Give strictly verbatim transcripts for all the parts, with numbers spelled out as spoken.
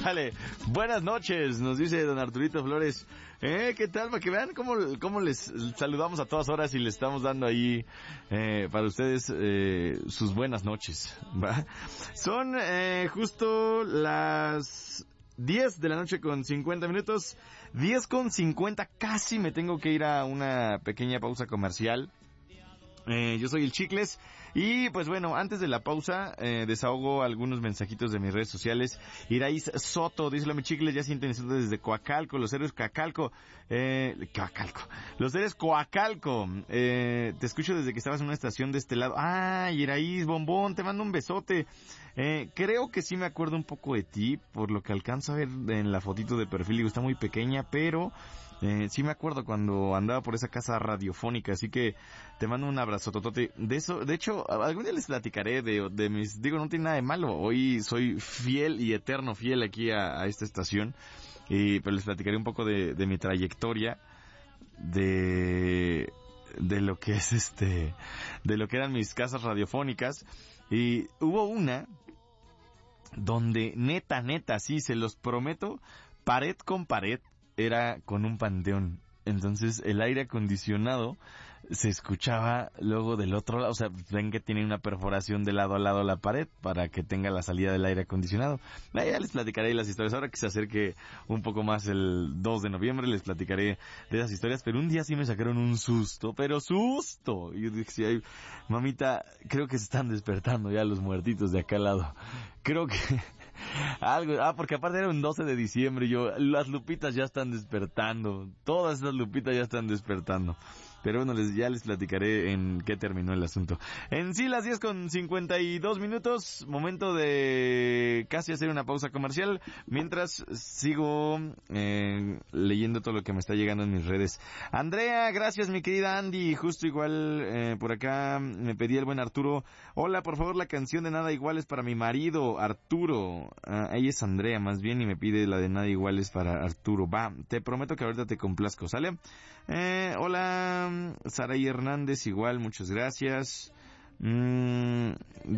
Sale, buenas noches, nos dice don Arturito Flores. Eh, ¿qué tal? Para que vean cómo, cómo les saludamos a todas horas y les estamos dando ahí eh, para ustedes eh, sus buenas noches, ¿va? Son eh, justo las diez de la noche con cincuenta minutos, diez con cincuenta, casi me tengo que ir a una pequeña pausa comercial. Eh, yo soy el Chicles y pues bueno, antes de la pausa eh, desahogo algunos mensajitos de mis redes sociales. Iraíz Soto, díselo a mi Chicles, ya sintonizando desde Coacalco, los héroes Coacalco, eh, Coacalco, los héroes Coacalco, eh, te escucho desde que estabas en una estación de este lado. Ah, Iraíz, bombón, te mando un besote. Eh, creo que sí me acuerdo un poco de ti, por lo que alcanzo a ver en la fotito de perfil, digo, está muy pequeña, pero eh, sí me acuerdo cuando andaba por esa casa radiofónica, así que te mando un abrazo, totote. De eso, de hecho, algún día les platicaré de, de mis, digo, no tiene nada de malo, hoy soy fiel y eterno fiel aquí a, a esta estación, y pero les platicaré un poco de, de mi trayectoria, de, de lo que es este, de lo que eran mis casas radiofónicas. Y hubo una donde neta, neta, sí, se los prometo, pared con pared era con un panteón. Entonces el aire acondicionado se escuchaba luego del otro lado, o sea, ven que tiene una perforación de lado a lado la pared para que tenga la salida del aire acondicionado. Ya les platicaré las historias, ahora que se acerque un poco más el dos de noviembre les platicaré de esas historias, pero un día sí me sacaron un susto, pero susto. Y yo dije, ay, mamita, creo que se están despertando ya los muertitos de acá al lado. Creo que algo, ah, porque aparte era un doce de diciembre, yo, las lupitas ya están despertando, todas esas lupitas ya están despertando. Pero bueno, les, ya les platicaré en qué terminó el asunto. En sí, las diez con cincuenta y dos minutos, momento de casi hacer una pausa comercial, mientras sigo eh, leyendo todo lo que me está llegando en mis redes. Andrea, gracias mi querida Andy, justo igual eh, por acá me pedí el buen Arturo. Hola, por favor, la canción de Nada Iguales para mi marido, Arturo. Ah, ella es Andrea más bien y me pide la de Nada Iguales para Arturo. Va, te prometo que ahorita te complazco, ¿sale? Eh, hola... Saray Hernández, igual, muchas gracias. Mm,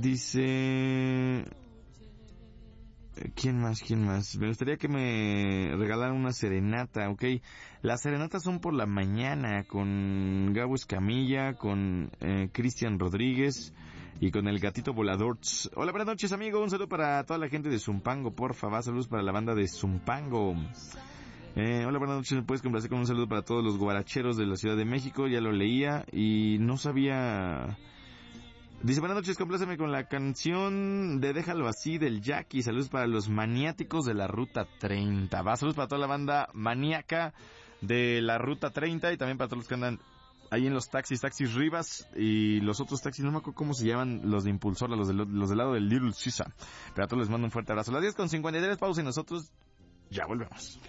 dice... ¿Quién más? ¿Quién más? Me gustaría que me regalaran una serenata, ¿ok? Las serenatas son por la mañana con Gabo Escamilla, con eh, Cristian Rodríguez y con el gatito volador. Hola, buenas noches, amigo. Un saludo para toda la gente de Zumpango, porfa. Va, saludos para la banda de Zumpango. Eh, hola, buenas noches, me puedes complacer con un saludo para todos los guaracheros de la Ciudad de México, ya lo leía y no sabía... Dice, buenas noches, compláceme con la canción de Déjalo Así del Jackie, saludos para los maniáticos de la Ruta treinta, va, saludos para toda la banda maníaca de la Ruta treinta y también para todos los que andan ahí en los taxis, Taxis Rivas y los otros taxis, no me acuerdo cómo se llaman, los de Impulsora, los, de, los del lado del Little Caesar, pero a todos les mando un fuerte abrazo. Las diez con cincuenta y tres, pausa y nosotros ya volvemos.